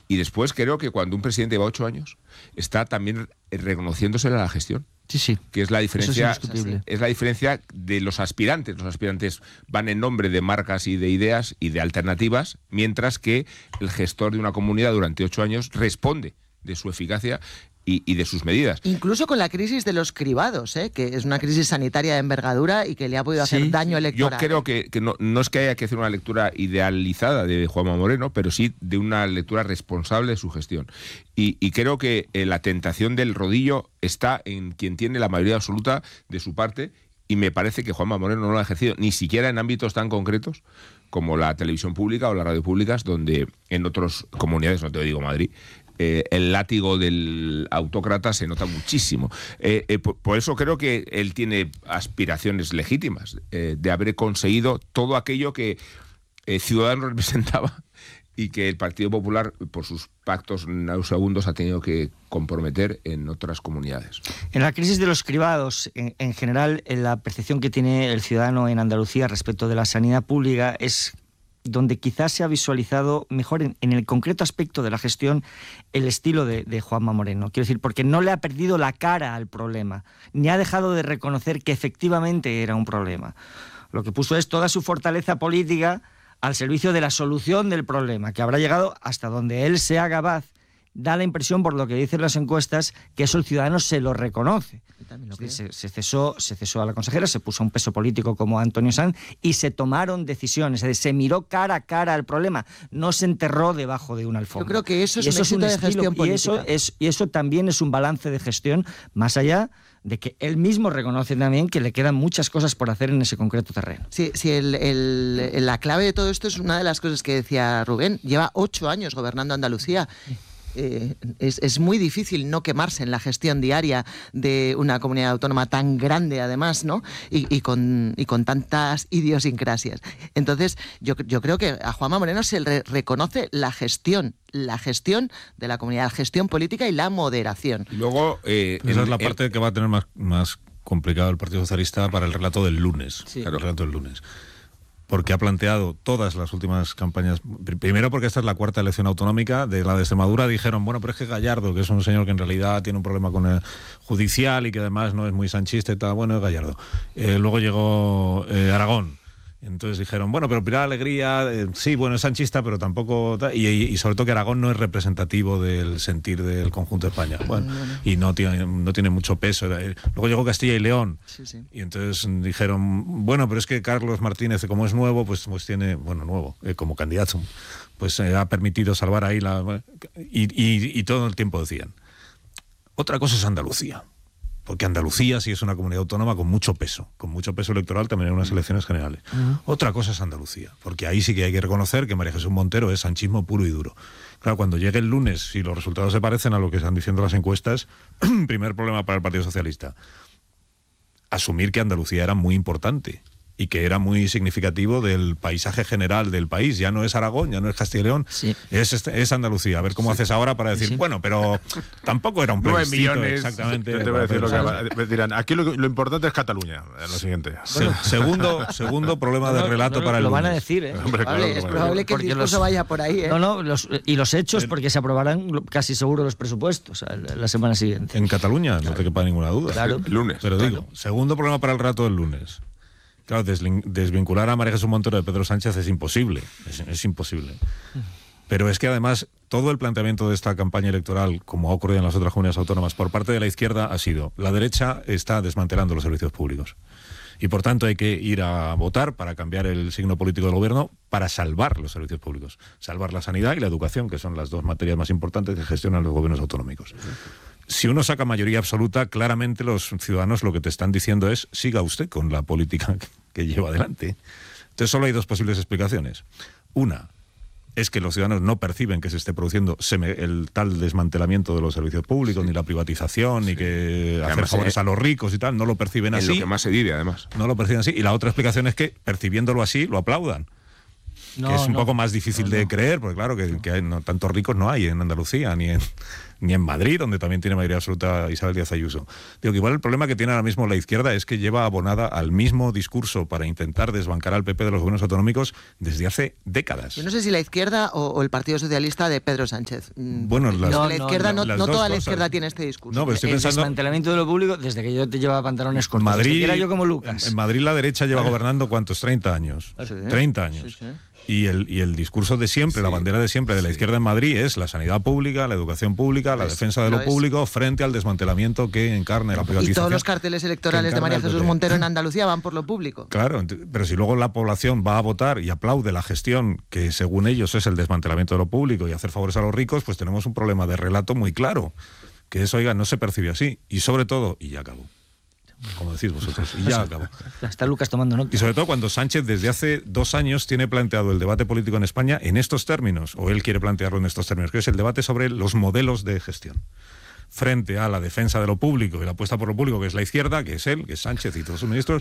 Y después creo que cuando un presidente lleva 8 años, está también reconociéndose la gestión. Sí. Que es la diferencia, Eso es indiscutible. es la diferencia de los aspirantes. Los aspirantes van en nombre de marcas y de ideas y de alternativas, mientras que el gestor de una comunidad durante 8 años responde de su eficacia y de sus medidas. Incluso con la crisis de los cribados, que es una crisis sanitaria de envergadura y que le ha podido hacer daño electoral. Yo creo que no es que haya que hacer una lectura idealizada de Juanma Moreno, pero sí de una lectura responsable de su gestión. Y creo que la tentación del rodillo está en quien tiene la mayoría absoluta de su parte, y me parece que Juanma Moreno no lo ha ejercido ni siquiera en ámbitos tan concretos como la televisión pública o las radio públicas, donde en otras comunidades, no te digo Madrid, el látigo del autócrata se nota muchísimo. Por eso creo que él tiene aspiraciones legítimas de haber conseguido todo aquello que Ciudadanos representaba y que el Partido Popular, por sus pactos nauseabundos, ha tenido que comprometer en otras comunidades. En la crisis de los cribados, en general, la percepción que tiene el ciudadano en Andalucía respecto de la sanidad pública es donde quizás se ha visualizado mejor en el concreto aspecto de la gestión el estilo de Juanma Moreno. Quiero decir, porque no le ha perdido la cara al problema, ni ha dejado de reconocer que efectivamente era un problema. Lo que puso es toda su fortaleza política al servicio de la solución del problema, que habrá llegado hasta donde él sea capaz. Da la impresión, por lo que dicen las encuestas, que eso el ciudadano se lo reconoce. Se cesó a la consejera, se puso un peso político como Antonio Sanz y se tomaron decisiones. Es decir, se miró cara a cara al problema, no se enterró debajo de una alfombra. Yo creo que eso es un éxito de gestión política. Y eso también es un balance de gestión, más allá de que él mismo reconoce también que le quedan muchas cosas por hacer en ese concreto terreno. Sí, la clave de todo esto es una de las cosas que decía Rubén. Lleva 8 años gobernando Andalucía. Es muy difícil no quemarse en la gestión diaria de una comunidad autónoma tan grande, además, ¿no? Y con tantas idiosincrasias. Entonces, yo creo que a Juanma Moreno se le reconoce la gestión de la comunidad, la gestión política y la moderación. Y luego, esa es la parte que va a tener más complicado el Partido Socialista para el relato del lunes. Sí. Claro, el relato del lunes. Porque ha planteado todas las últimas campañas. Primero porque esta es la 4ª elección autonómica. De la de Extremadura dijeron, bueno, pero es que Gallardo, que es un señor que en realidad tiene un problema con el judicial y que además no es muy sanchista y tal, bueno, es Gallardo. Luego llegó Aragón. Entonces dijeron, bueno, pero Pilar Alegría, sí, bueno, es sanchista, pero tampoco... Y sobre todo que Aragón no es representativo del sentir del conjunto de España. Bueno, y no tiene mucho peso. Luego llegó Castilla y León. Sí. Y entonces dijeron, bueno, pero es que Carlos Martínez, como es nuevo, pues tiene... Bueno, nuevo, como candidato, pues ha permitido salvar ahí la... Y todo el tiempo decían, otra cosa es Andalucía. Porque Andalucía sí es una comunidad autónoma con mucho peso electoral también en unas elecciones generales. Otra cosa es Andalucía, porque ahí sí que hay que reconocer que María Jesús Montero es sanchismo puro y duro. Claro, cuando llegue el lunes, si los resultados se parecen a lo que están diciendo las encuestas, primer problema para el Partido Socialista, asumir que Andalucía era muy importante y que era muy significativo del paisaje general del país. Ya no es Aragón, ya no es Castilla y León, es Andalucía. A ver cómo haces ahora para decir, bueno, pero tampoco era un plebiscito. 9 millones. Exactamente. Yo te voy a decir lo que dirán. Aquí lo importante es Cataluña, lo siguiente. Segundo problema de relato para el lunes. Lo van a decir, ¿eh? Hombre, es probable que el discurso vaya por ahí, ¿eh? Y los hechos, porque se aprobarán casi seguro los presupuestos la semana siguiente. En Cataluña, no te quepa ninguna duda. Claro. El lunes. Pero digo, segundo problema para el relato del lunes. Claro, desvincular a María Jesús Montero de Pedro Sánchez es imposible, es imposible. Pero es que además todo el planteamiento de esta campaña electoral, como ha ocurrido en las otras comunidades autónomas, por parte de la izquierda ha sido, la derecha está desmantelando los servicios públicos. Y por tanto hay que ir a votar para cambiar el signo político del gobierno para salvar los servicios públicos. Salvar la sanidad y la educación, que son las 2 materias más importantes que gestionan los gobiernos autonómicos. Si uno saca mayoría absoluta, claramente los ciudadanos lo que te están diciendo es siga usted con la política que lleva adelante. Entonces solo hay 2 posibles explicaciones. Una es que los ciudadanos no perciben que se esté produciendo el tal desmantelamiento de los servicios públicos, ni la privatización, ni que hacer favores a los ricos y tal, no lo perciben así. Es lo que más se vive, además. No lo perciben así. Y la otra explicación es que, percibiéndolo así, lo aplaudan. Que es un poco más difícil de creer, porque claro, que hay, tantos ricos no hay en Andalucía, ni ni en Madrid, donde también tiene mayoría absoluta Isabel Díaz Ayuso. Digo que igual el problema que tiene ahora mismo la izquierda es que lleva abonada al mismo discurso para intentar desbancar al PP de los gobiernos autonómicos desde hace décadas. Yo no sé si la izquierda o el Partido Socialista de Pedro Sánchez. Bueno, la izquierda no toda la izquierda tiene este discurso. No, pero estoy el pensando... desmantelamiento de lo público, desde que yo te llevaba pantalones cortos. Madrid, era yo como Lucas. En Madrid la derecha lleva gobernando, ¿cuántos? 30 años. Sí. 30 años. Sí. Y el discurso de siempre, la bandera de siempre de la izquierda en Madrid es la sanidad pública, la educación pública, la defensa de lo público frente al desmantelamiento que encarna la privatización. Y todos los carteles electorales de María Jesús Montero en Andalucía van por lo público. Claro, pero si luego la población va a votar y aplaude la gestión que según ellos es el desmantelamiento de lo público y hacer favores a los ricos, pues tenemos un problema de relato muy claro, que eso, oiga, no se percibe así. Y sobre todo, y ya acabó, como decís vosotros, y ya acabó. Está Lucas tomando nota. Y sobre todo cuando Sánchez desde hace 2 años tiene planteado el debate político en España en estos términos, o él quiere plantearlo en estos términos, que es el debate sobre los modelos de gestión. Frente a la defensa de lo público y la apuesta por lo público, que es la izquierda, que es él, que es Sánchez y todos sus ministros,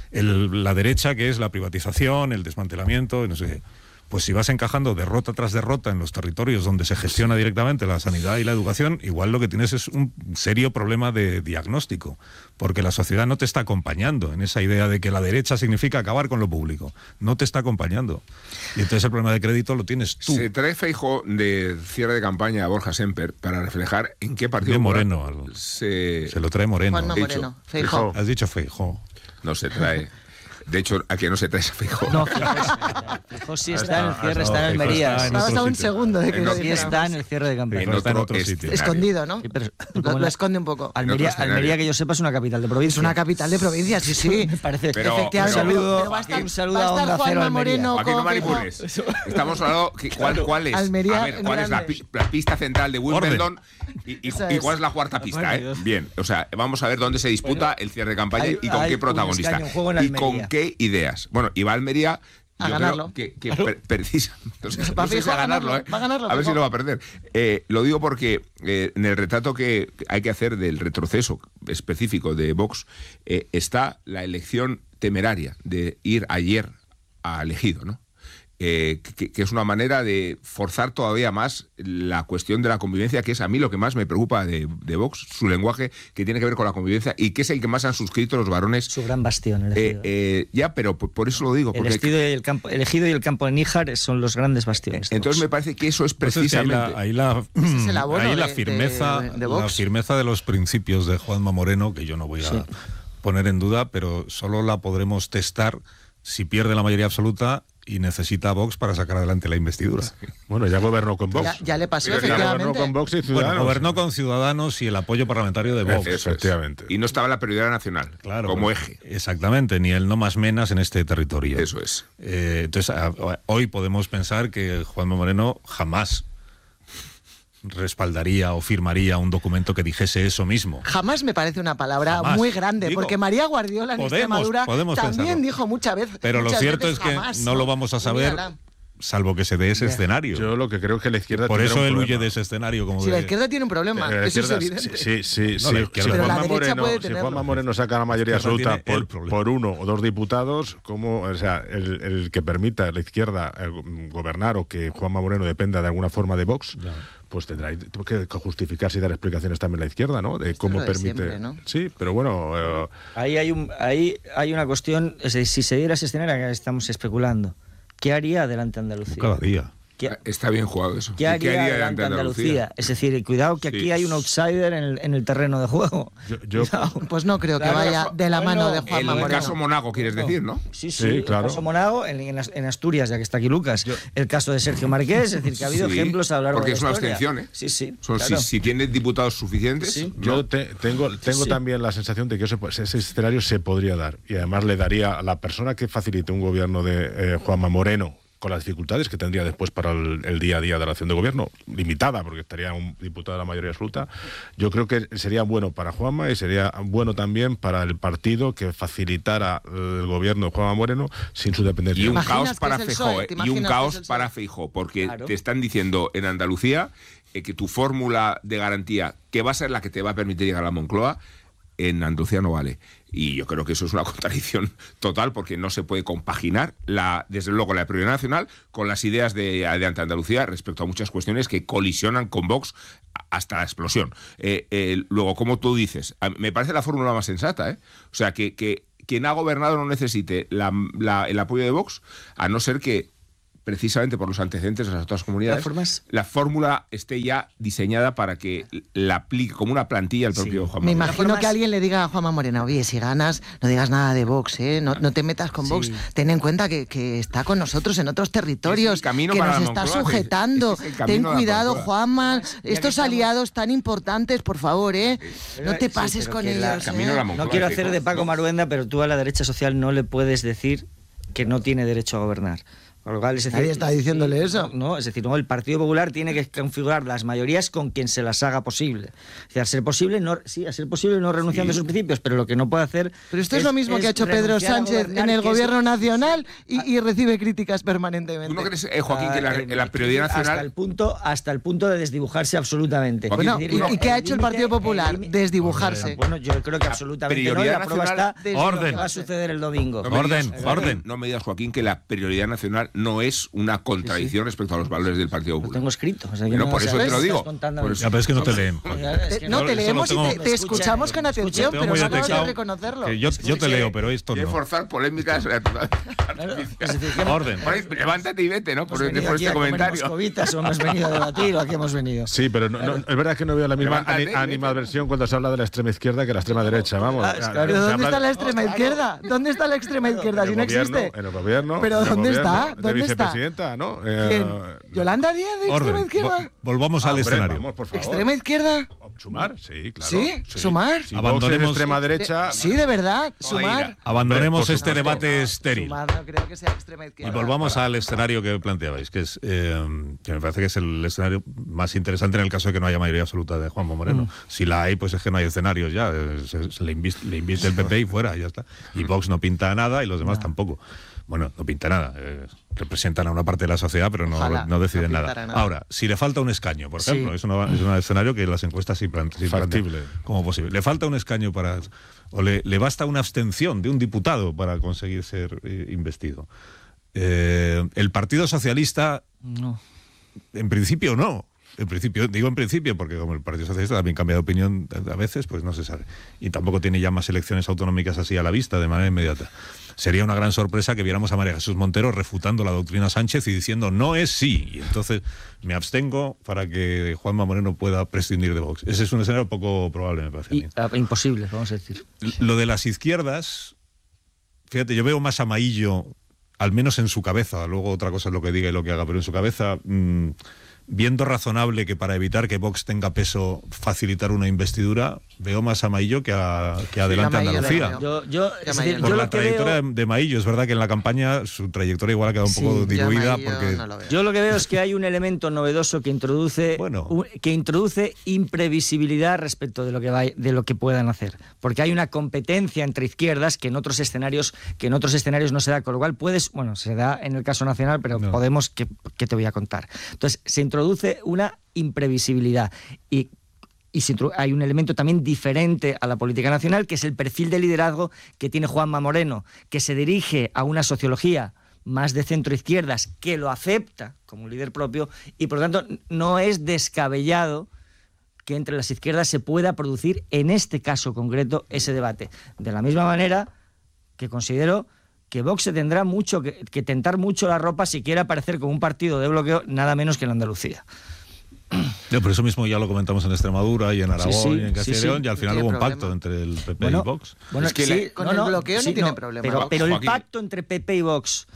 la derecha, que es la privatización, el desmantelamiento, no sé qué. Pues si vas encajando derrota tras derrota en los territorios donde se gestiona directamente la sanidad y la educación, igual lo que tienes es un serio problema de diagnóstico, porque la sociedad no te está acompañando en esa idea de que la derecha significa acabar con lo público. No te está acompañando. Y entonces el problema de crédito lo tienes tú. Se trae Feijóo de cierre de campaña a Borja Semper para reflejar en qué partido... De Moreno. Se lo trae Moreno. Juanma Moreno. Feijóo. Has dicho Feijóo. No se trae... De hecho, ¿a qué no se trae ese Feijóo? No, Feijóo sí está en el cierre, está en Almería. Estabas a un segundo de que lo sí está en el cierre de campaña. Está en otro sitio. Escondido, ¿no? Sí, pero Lo esconde un poco. Almería, que yo sepa, es una capital de provincia. Es una capital de provincia, sí. Me parece. Pero, efectivamente. Un saludo a Onda Cero Almería. Aquí no manipules. Estamos hablando ¿cuál es? Almería, a ver, ¿cuál es la pista central de Wimbledon y cuál es la cuarta pista? Bien, o sea, vamos a ver dónde se disputa el cierre de campaña y con qué protagonista y con qué ideas. Bueno, y va a Almería a ganarlo. Que precisa. No sé si a a ganarlo, ¿eh? Va a ganarlo, a ver si lo va a perder. Lo digo porque en el retrato que hay que hacer del retroceso específico de Vox está la elección temeraria de ir ayer a elegido, ¿no? Que es una manera de forzar todavía más la cuestión de la convivencia, que es a mí lo que más me preocupa de Vox, su lenguaje que tiene que ver con la convivencia y que es el que más han suscrito los varones. Su gran bastión, elegido. Ya, pero por eso lo digo. Porque elegido y el campo de Níjar son los grandes bastiones. Entonces me parece que eso es precisamente... Ahí la firmeza de los principios de Juanma Moreno, que yo no voy a poner en duda, pero solo la podremos testar si pierde la mayoría absoluta y necesita a Vox para sacar adelante la investidura. Bueno, ya gobernó con Vox. Ya le pasó, efectivamente. Ya gobernó con Vox y Ciudadanos. Bueno, gobernó con Ciudadanos y el apoyo parlamentario de Vox. Efectivamente. Y no estaba la prioridad nacional, claro, como eje. Exactamente, ni el no más menos en este territorio. Eso es. Entonces, hoy podemos pensar que Juanma Moreno jamás respaldaría o firmaría un documento que dijese eso mismo. Jamás me parece una palabra muy grande, porque María Guardiola en Extremadura también pensarlo. Dijo muchas veces. Pero lo cierto es que no lo vamos a saber, salvo que se dé ese escenario. Yo lo que creo es que la izquierda por tiene eso un él problema. huye de ese escenario. Como la izquierda tiene un problema, eso es evidente. Si Juanma Moreno saca la mayoría absoluta por 1 o 2 diputados, ¿cómo, o sea, el que permita a la izquierda gobernar o que Juanma Moreno dependa de alguna forma de Vox, pues tendrá que justificarse y dar explicaciones también la izquierda, ¿no? De cómo permite. Siempre, ¿no? Sí, pero bueno. Ahí hay una cuestión, es decir, si se diera ese escenario que estamos especulando, ¿qué haría Adelante Andalucía? Cada día. Está bien jugado eso. ¿Qué haría Adelante Andalucía? Es decir, cuidado que aquí hay un outsider en el terreno de juego. Pues no creo que vaya de la mano de Juanma Moreno. El caso Monago, quieres decir, ¿no? Sí, claro. El caso Monago en Asturias, ya que está aquí Lucas. El caso de Sergio Marqués, es decir, que ha habido ejemplos a lo largo de la historia. Porque es una abstención, ¿eh? Sí. Claro. Si tiene diputados suficientes... Sí. Yo tengo también la sensación de que ese escenario se podría dar. Y además le daría a la persona que facilite un gobierno de Juanma Moreno, con las dificultades que tendría después para el día a día de la acción de gobierno, limitada, porque estaría un diputado de la mayoría absoluta, yo creo que sería bueno para Juanma y sería bueno también para el partido que facilitara el gobierno de Juanma Moreno sin su dependencia. Y un caos para Feijóo, Feijóo, porque te están diciendo en Andalucía que tu fórmula de garantía, que va a ser la que te va a permitir llegar a la Moncloa, en Andalucía no vale. Y yo creo que eso es una contradicción total, porque no se puede compaginar, desde luego, la prioridad nacional con las ideas de Andalucía respecto a muchas cuestiones que colisionan con Vox hasta la explosión. Luego, como tú dices, me parece la fórmula más sensata, ¿eh? O sea, que quien ha gobernado no necesite el apoyo de Vox, a no ser que precisamente por los antecedentes de las otras comunidades, la fórmula esté ya diseñada para que la aplique como una plantilla el propio Juanma. Me imagino que alguien le diga a Juanma Moreno, oye, si ganas, no digas nada de Vox, no te metas con Vox, ten en cuenta que está con nosotros en otros territorios, que nos está sujetando, ten cuidado, Juanma, estos aliados tan importantes, por favor, no te pases con ellos. No quiero hacer de Paco Maruenda, pero tú a la derecha social no le puedes decir que no tiene derecho a gobernar. Nadie está diciéndole eso. No, es decir, no, el Partido Popular tiene que configurar las mayorías con quien se las haga posible. O sea, a ser posible no renunciando a sus principios, pero lo que no puede hacer. Pero esto es lo mismo que ha hecho Pedro Sánchez en el gobierno nacional y recibe críticas permanentemente. ¿Tú no crees, Joaquín, que la prioridad nacional hasta el punto de desdibujarse absolutamente? Bueno, ¿y qué ha hecho el Partido Popular? Desdibujarse. Bueno, yo creo que absolutamente no. La prueba está orden. Lo que va a suceder el domingo. Orden. No me digas, Joaquín, que la prioridad nacional no es una contradicción respecto a los valores del Partido Popular. Lo tengo escrito. O sea, no, por eso te lo digo. Pero es que no te leen. No, te leemos y te escuchamos con atención, pero no acabas de reconocerlo. Yo te leo, pero esto no. Quiere forzar polémicas. Orden. Levántate y vete, ¿no? Por este comentario. ¿O hemos venido a debatir o a qué hemos venido? Sí, pero es verdad que no veo la misma animadversión cuando se habla de la extrema izquierda que la extrema derecha. Vamos. ¿Pero dónde está la extrema izquierda? ¿Dónde está la extrema izquierda si no existe? En el gobierno. ¿Pero dónde está? ¿Dónde está? ¿No? ¿Yolanda Díaz de extrema izquierda? Volvamos al escenario. Vamos, por favor. ¿Extrema izquierda? ¿Sumar? Sí, claro. ¿Sí? ¿Sumar? Si abandonemos extrema derecha. Sí, de verdad. ¿Sumar? Abandonemos este debate estéril. Sumar no creo que sea extrema izquierda. Y volvamos al escenario que planteabais, que es que me parece que es el escenario más interesante en el caso de que no haya mayoría absoluta de Juanma Moreno. Si la hay, pues es que no hay escenarios ya. Le inviste el PP y fuera, ya está. Y Vox no pinta nada y los demás tampoco. Bueno, no pinta nada. Representan a una parte de la sociedad, pero no deciden nada. Ahora, si le falta un escaño, por ejemplo, es un escenario que las encuestas sí plantean como posible. Le falta un escaño o le basta una abstención de un diputado para conseguir ser investido. El Partido Socialista, no. En principio no. Digo en principio, porque como el Partido Socialista también cambia de opinión a veces, pues no se sabe. Y tampoco tiene ya más elecciones autonómicas así a la vista, de manera inmediata. Sería una gran sorpresa que viéramos a María Jesús Montero refutando la doctrina Sánchez y diciendo no es sí. Y entonces me abstengo para que Juanma Moreno pueda prescindir de Vox. Ese es un escenario poco probable, me parece a mí. Imposible, vamos a decir. Lo de las izquierdas, fíjate, yo veo más a Maillo, al menos en su cabeza, luego otra cosa es lo que diga y lo que haga, pero en su cabeza... viendo razonable que para evitar que Vox tenga peso facilitar una investidura, veo más a Maillo que adelante Andalucía. Por la trayectoria de Maillo, es verdad que en la campaña su trayectoria igual ha quedado un poco diluida. Yo lo que veo es que hay un elemento novedoso que introduce imprevisibilidad respecto de lo que puedan hacer. Porque hay una competencia entre izquierdas que en otros escenarios no se da, con lo cual se da en el caso nacional, pero Podemos, ¿qué te voy a contar? Entonces, se introduce una imprevisibilidad y hay un elemento también diferente a la política nacional, que es el perfil de liderazgo que tiene Juanma Moreno, que se dirige a una sociología más de centro-izquierdas, que lo acepta como líder propio y por lo tanto no es descabellado que entre las izquierdas se pueda producir en este caso concreto ese debate. De la misma manera que considero que Vox se tendrá mucho que tentar mucho la ropa si quiere aparecer como un partido de bloqueo, nada menos que en Andalucía. Por eso mismo ya lo comentamos en Extremadura y en Aragón y en Castilla y León, y al final hubo un pacto entre el PP y Vox. Bueno, es que con el bloqueo no tiene problema. Pero el pacto entre PP y Vox,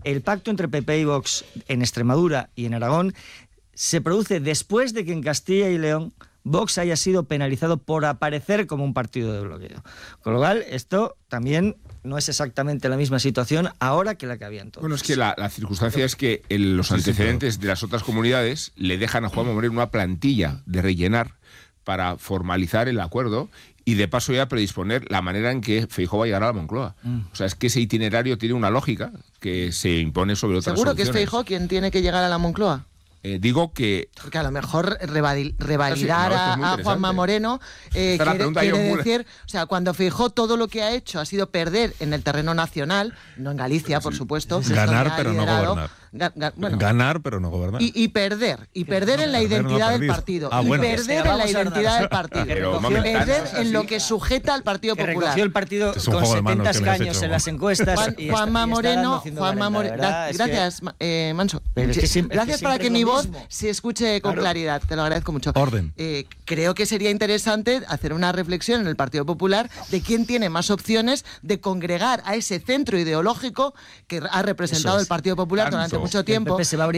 en Extremadura y en Aragón se produce después de que en Castilla y León Vox haya sido penalizado por aparecer como un partido de bloqueo. Con lo cual, esto también no es exactamente la misma situación ahora que la que había entonces. Bueno, es que la circunstancia es que los antecedentes de las otras comunidades le dejan a Juanma Moreno una plantilla de rellenar para formalizar el acuerdo y de paso ya predisponer la manera en que Feijóo va a llegar a la Moncloa. O sea, es que ese itinerario tiene una lógica que se impone sobre otras ¿Seguro soluciones. que es Feijóo quien tiene que llegar a la Moncloa? Digo que... Porque a lo mejor revalidar a Juanma Moreno quiere decir, o sea, cuando Feijóo todo lo que ha hecho ha sido perder en el terreno nacional, no en Galicia, por supuesto. Ganar, pero no gobernar. Bueno, ganar, pero no gobernar. Y perder en la identidad del partido. Perder en la identidad del partido. Perder en lo que sujeta al Partido Popular. Recogió el partido con 70 escaños en las encuestas. Juanma Moreno, gracias, Manso. Gracias para que mi voz se escuche con claridad, te lo agradezco mucho. Orden. Creo que sería interesante hacer una reflexión en el Partido Popular de quién tiene más opciones de congregar a ese centro ideológico que ha representado el Partido Popular durante mucho tiempo.